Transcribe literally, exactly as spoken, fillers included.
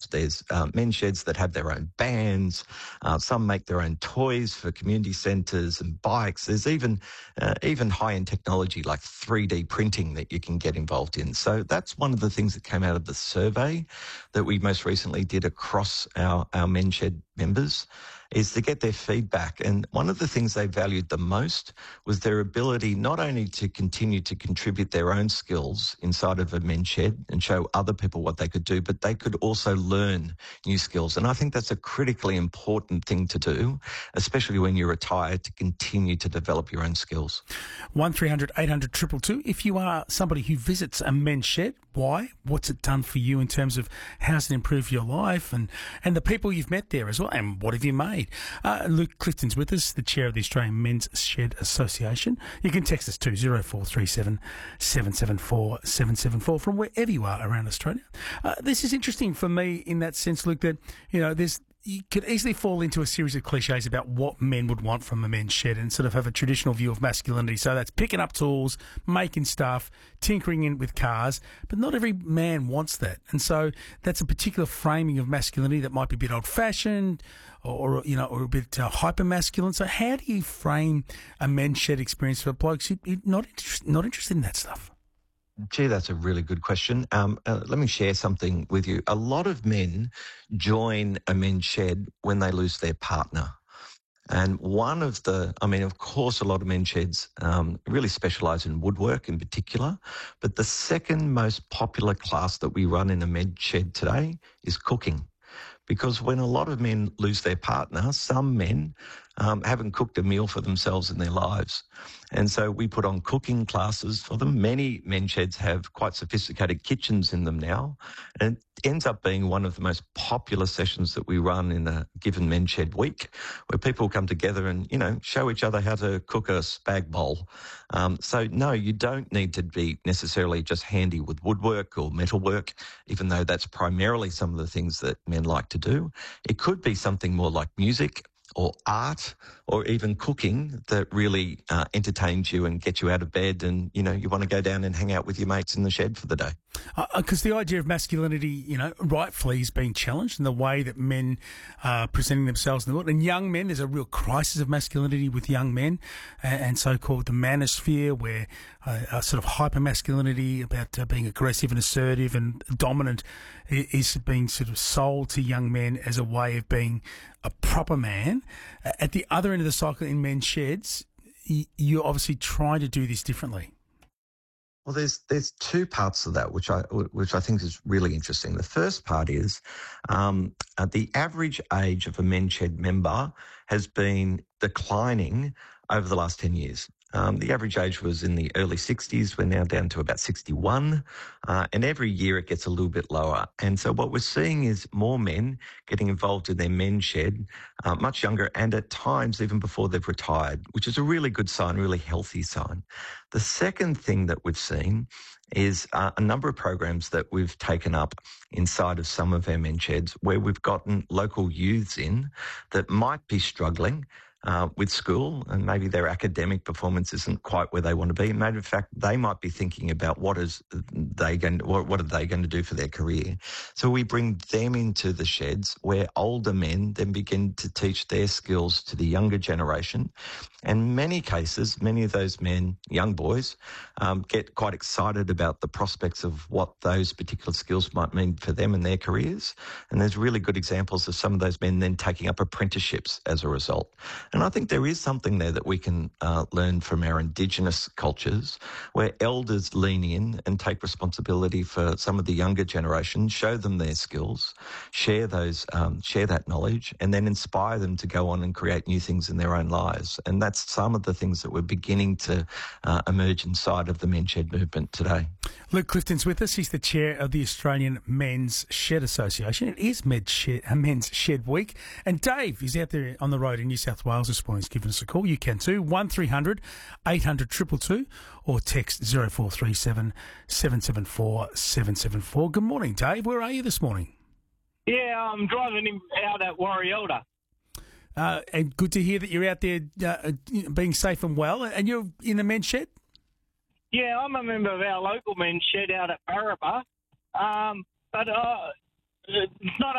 There's uh, men's sheds that have their own bands. Uh, some make their own toys for community centres and bikes. There's even uh, even high-end technology like three D printing that you can get involved in. So that's one of the things that came out of the survey that we most recently did across our, our men's shed members, is to get their feedback. And one of the things they valued the most was their ability not only to continue to contribute their own skills inside of a men's shed and show other people what they could do, but they could also learn new skills. And I think that's a critically important thing to do, especially when you're retired, to continue to develop your own skills. one three hundred eight hundred two two two. If you are somebody who visits a men's shed, why? What's it done for you in terms of how's it improved your life and, and the people you've met there as well? And what have you made? Uh, Luke Clifton's with us, the chair of the Australian Men's Shed Association. You can text us to zero four three seven, seven seven four, seven seven four from wherever you are around Australia. Uh, this is interesting for me in that sense, Luke, that, you know, there's you could easily fall into a series of cliches about what men would want from a men's shed and sort of have a traditional view of masculinity. So that's picking up tools, making stuff, tinkering in with cars, but not every man wants that. And so that's a particular framing of masculinity that might be a bit old-fashioned or, or you know, or a bit uh, hyper-masculine. So how do you frame a men's shed experience for blokes who are not, interest, not interested in that stuff? Gee, that's a really good question. Um, uh, let me share something with you. A lot of men join a men's shed when they lose their partner. And one of the, I mean, of course, a lot of men's sheds um, really specialise in woodwork in particular, but the second most popular class that we run in a men's shed today is cooking. Because when a lot of men lose their partner, some men um, haven't cooked a meal for themselves in their lives. And so we put on cooking classes for them. Many men's sheds have quite sophisticated kitchens in them now. And it ends up being one of the most popular sessions that we run in a given men's shed week, where people come together and, you know, show each other how to cook a spag bowl. Um, so, no, you don't need to be necessarily just handy with woodwork or metalwork, even though that's primarily some of the things that men like to do. It could be something more like music or art or even cooking that really uh, entertains you and gets you out of bed and, you know, you want to go down and hang out with your mates in the shed for the day. Because uh, the idea of masculinity, you know, rightfully is being challenged in the way that men are presenting themselves in the world. And young men, there's a real crisis of masculinity with young men and, and so-called the manosphere, where uh, a sort of hyper-masculinity about uh, being aggressive and assertive and dominant is being sort of sold to young men as a way of being a proper man. At the other end of the cycle in men's sheds, you're obviously trying to do this differently. Well, there's there's two parts of that which I which I think is really interesting. The first part is um, uh, the average age of a men's shed member has been declining over the last ten years. Um, the average age was in the early sixties. We're now down to about sixty-one. Uh, and every year it gets a little bit lower. And so what we're seeing is more men getting involved in their men's shed, uh, much younger, and at times even before they've retired, which is a really good sign, really healthy sign. The second thing that we've seen is uh, a number of programs that we've taken up inside of some of our men's sheds where we've gotten local youths in that might be struggling Uh, with school, and maybe their academic performance isn't quite where they want to be. Matter of fact, they might be thinking about what is they going, to, what, what are they going to do for their career. So we bring them into the sheds where older men then begin to teach their skills to the younger generation. And in many cases, many of those men, young boys, um, get quite excited about the prospects of what those particular skills might mean for them and their careers. And there's really good examples of some of those men then taking up apprenticeships as a result. And I think there is something there that we can uh, learn from our Indigenous cultures, where elders lean in and take responsibility for some of the younger generation, show them their skills, share those, um, share that knowledge, and then inspire them to go on and create new things in their own lives. And that's some of the things that we're beginning to uh, emerge inside of the men's shed movement today. Luke Clifton's with us. He's the chair of the Australian Men's Shed Association. It is Med Shed, uh, Men's Shed Week. And Dave is out there on the road in New South Wales this morning. He's given us a call. You can too. one three hundred eight hundred two two two or text zero four three seven, seven seven four, seven seven four. Good morning, Dave. Where are you this morning? Yeah, I'm driving him out at Warrielda. Uh, and good to hear that you're out there uh, being safe and well. And you're in the men's shed? Yeah, I'm a member of our local men's shed out at Barraba. Um, but uh, it's not